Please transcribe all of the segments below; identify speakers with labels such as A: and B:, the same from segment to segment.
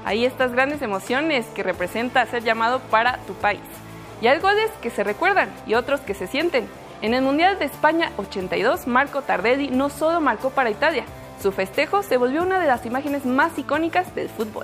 A: Hay estas grandes emociones que representa ser llamado para tu país. Y hay goles que se recuerdan y otros que se sienten. En el Mundial de España 82, Marco Tardelli no solo marcó para Italia, su festejo se volvió una de las imágenes más icónicas del fútbol.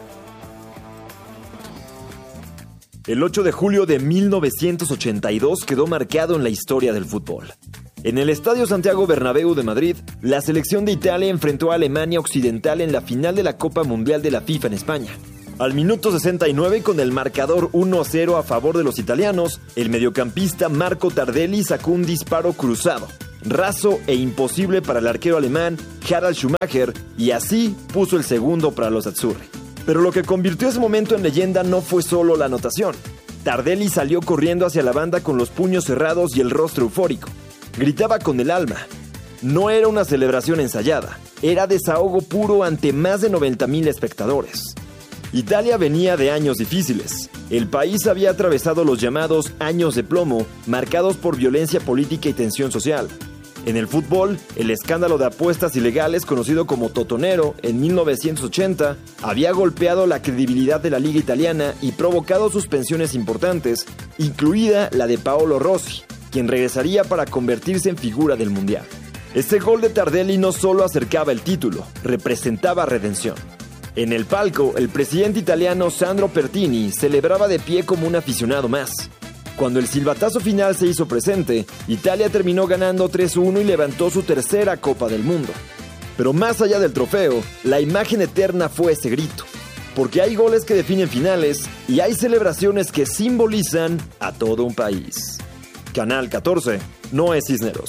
B: El 8 de julio de 1982 quedó marcado en la historia del fútbol. En el Estadio Santiago Bernabéu de Madrid, la selección de Italia enfrentó a Alemania Occidental en la final de la Copa Mundial de la FIFA en España. Al minuto 69, con el marcador 1-0 a favor de los italianos, el mediocampista Marco Tardelli sacó un disparo cruzado, raso e imposible para el arquero alemán Harald Schumacher, y así puso el segundo para los azzurri. Pero lo que convirtió ese momento en leyenda no fue solo la anotación. Tardelli salió corriendo hacia la banda con los puños cerrados y el rostro eufórico. Gritaba con el alma. No era una celebración ensayada, era desahogo puro ante más de 90,000 espectadores. Italia venía de años difíciles. El país había atravesado los llamados años de plomo, marcados por violencia política y tensión social. En el fútbol, el escándalo de apuestas ilegales conocido como Totonero en 1980 había golpeado la credibilidad de la liga italiana y provocado suspensiones importantes, incluida la de Paolo Rossi, quien regresaría para convertirse en figura del Mundial. Este gol de Tardelli no solo acercaba el título, representaba redención. En el palco, el presidente italiano Sandro Pertini celebraba de pie como un aficionado más. Cuando el silbatazo final se hizo presente, Italia terminó ganando 3-1 y levantó su tercera Copa del Mundo. Pero más allá del trofeo, la imagen eterna fue ese grito. Porque hay goles que definen finales y hay celebraciones que simbolizan a todo un país. Canal 14, Noé Cisneros.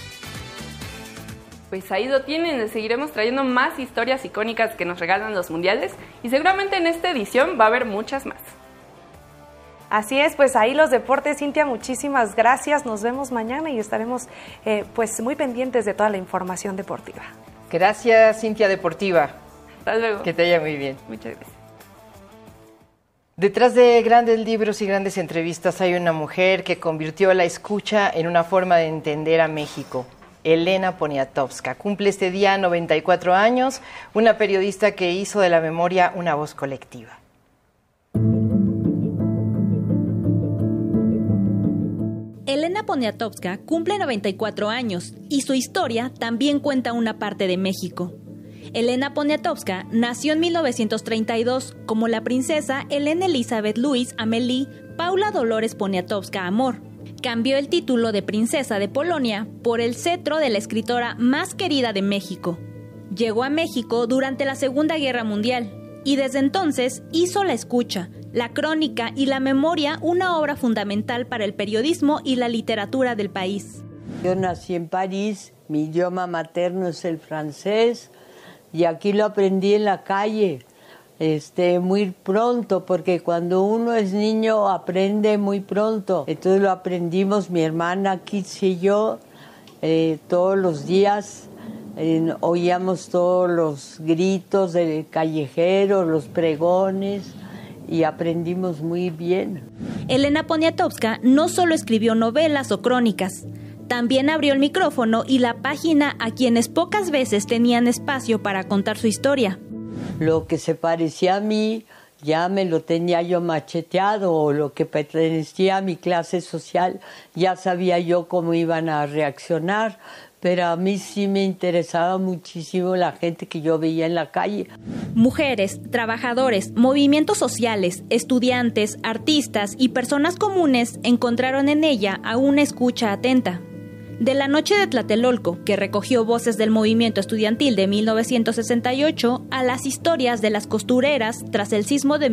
A: Pues ahí lo tienen, les seguiremos trayendo más historias icónicas que nos regalan los mundiales y seguramente en esta edición va a haber muchas más.
C: Así es, pues ahí los deportes. Cintia, muchísimas gracias, nos vemos mañana y estaremos pues muy pendientes de toda la información deportiva.
D: Gracias, Cintia Deportiva.
A: Hasta luego.
D: Que te vaya muy bien.
A: Muchas gracias.
D: Detrás de grandes libros y grandes entrevistas hay una mujer que convirtió la escucha en una forma de entender a México. Elena Poniatowska cumple este día 94 años, una periodista que hizo de la memoria una voz colectiva.
E: Elena Poniatowska cumple 94 años y su historia también cuenta una parte de México. Elena Poniatowska nació en 1932 como la princesa Elena Elizabeth Louise Amélie Paula Dolores Poniatowska Amor. Cambió el título de princesa de Polonia por el cetro de la escritora más querida de México. Llegó a México durante la Segunda Guerra Mundial y desde entonces hizo la escucha, la crónica y la memoria una obra fundamental para el periodismo y la literatura del país.
F: Yo nací en París, mi idioma materno es el francés y aquí lo aprendí en la calle. Muy pronto, porque cuando uno es niño aprende muy pronto. Entonces lo aprendimos mi hermana Kitsi y yo todos los días. Oíamos todos los gritos del callejero, los pregones y aprendimos muy bien.
E: Elena Poniatowska no solo escribió novelas o crónicas, también abrió el micrófono y la página a quienes pocas veces tenían espacio para contar su historia.
F: Lo que se parecía a mí ya me lo tenía yo macheteado, o lo que pertenecía a mi clase social ya sabía yo cómo iban a reaccionar, pero a mí sí me interesaba muchísimo la gente que yo veía en la calle.
E: Mujeres, trabajadores, movimientos sociales, estudiantes, artistas y personas comunes encontraron en ella a una escucha atenta. De la Noche de Tlatelolco, que recogió voces del movimiento estudiantil de 1968, a las historias de las costureras tras el sismo de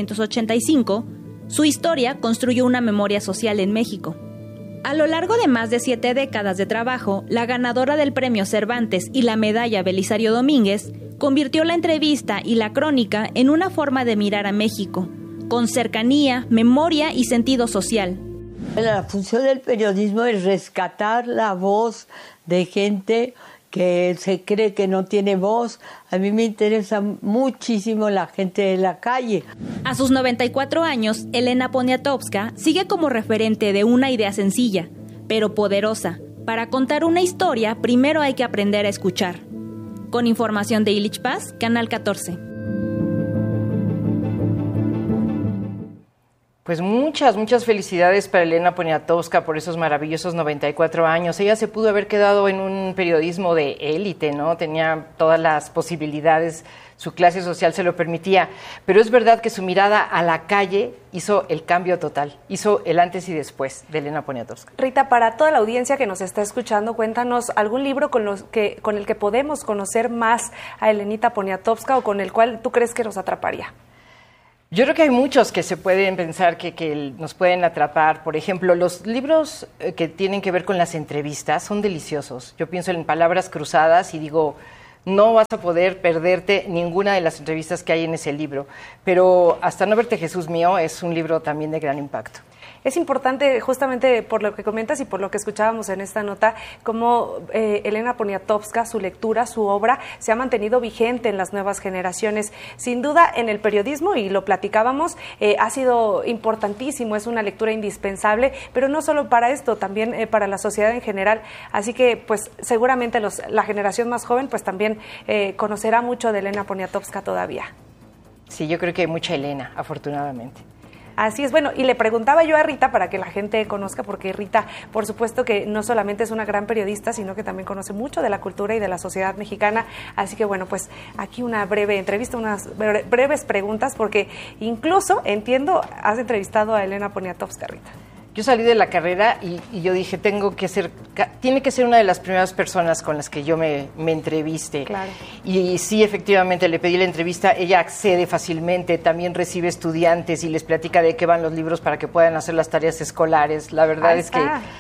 E: 1985, su historia construyó una memoria social en México. A lo largo de más de 7 décadas de trabajo, la ganadora del Premio Cervantes y la medalla Belisario Domínguez convirtió la entrevista y la crónica en una forma de mirar a México, con cercanía, memoria y sentido social.
F: La función del periodismo es rescatar la voz de gente que se cree que no tiene voz. A mí me interesa muchísimo la gente de la calle.
E: A sus 94 años, Elena Poniatowska sigue como referente de una idea sencilla, pero poderosa. Para contar una historia, primero hay que aprender a escuchar. Con información de Illich Paz, Canal 14.
D: Pues muchas felicidades para Elena Poniatowska por esos maravillosos 94 años. Ella se pudo haber quedado en un periodismo de élite, ¿no? Tenía todas las posibilidades, su clase social se lo permitía, pero es verdad que su mirada a la calle hizo el cambio total, hizo el antes y después de Elena Poniatowska.
C: Rita, para toda la audiencia que nos está escuchando, cuéntanos algún libro con el que podemos conocer más a Elenita Poniatowska o con el cual tú crees que nos atraparía.
D: Yo creo que hay muchos que se pueden pensar que nos pueden atrapar. Por ejemplo, los libros que tienen que ver con las entrevistas son deliciosos. Yo pienso en Palabras Cruzadas y digo, no vas a poder perderte ninguna de las entrevistas que hay en ese libro. Pero Hasta no verte, Jesús mío, es un libro también de gran impacto.
C: Es importante, justamente por lo que comentas y por lo que escuchábamos en esta nota, cómo Elena Poniatowska, su lectura, su obra, se ha mantenido vigente en las nuevas generaciones. Sin duda, en el periodismo, y lo platicábamos, ha sido importantísimo, es una lectura indispensable, pero no solo para esto, también para la sociedad en general. Así que, pues, seguramente la generación más joven, pues, también conocerá mucho de Elena Poniatowska todavía.
D: Sí, yo creo que hay mucha Elena, afortunadamente.
C: Así es, bueno, y le preguntaba yo a Rita para que la gente conozca, porque Rita, por supuesto que no solamente es una gran periodista, sino que también conoce mucho de la cultura y de la sociedad mexicana, así que bueno, pues aquí una breve entrevista, unas breves preguntas, porque incluso, entiendo, has entrevistado a Elena Poniatowska, Rita.
D: Yo salí de la carrera y yo dije, tiene que ser una de las primeras personas con las que yo me entreviste.
C: Claro.
D: Y sí, efectivamente, le pedí la entrevista, ella accede fácilmente, también recibe estudiantes y les platica de qué van los libros para que puedan hacer las tareas escolares. La verdad es que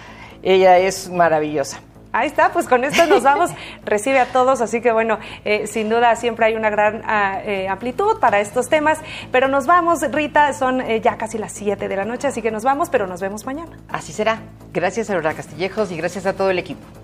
D: ella es maravillosa.
C: Ahí está, pues con esto nos vamos, recibe a todos, así que bueno, sin duda siempre hay una gran amplitud para estos temas, pero nos vamos, Rita, son ya casi las 7 de la noche, así que nos vamos, pero nos vemos mañana.
D: Así será. Gracias a Aurora Castillejos y gracias a todo el equipo.